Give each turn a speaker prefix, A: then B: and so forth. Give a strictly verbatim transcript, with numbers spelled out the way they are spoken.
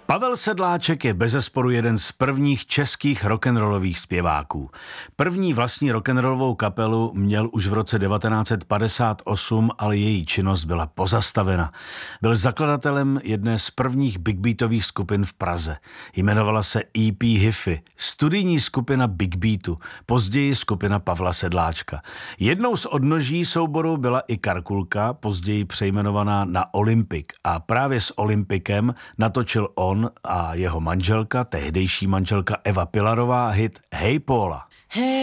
A: Pavel Sedláček je bezesporu jeden z prvních českých rock'n'rollových zpěváků. První vlastní rock'n'rollovou kapelu měl už v roce devatenáct set padesát osm, ale její činnost byla pozastavena. Byl zakladatelem jedné z prvních big beatových skupin v Praze. Jmenovala se E P Hi-Fi, studijní skupina Big Beatu, později skupina Pavla Sedláčka. Jednou z odnoží souboru byla i Karkulka, později přejmenovaná na Olympik, a právě s Olympikem natočil on a jeho manželka, tehdejší manželka Eva Pilarová, hit Hej Póla.
B: Hey.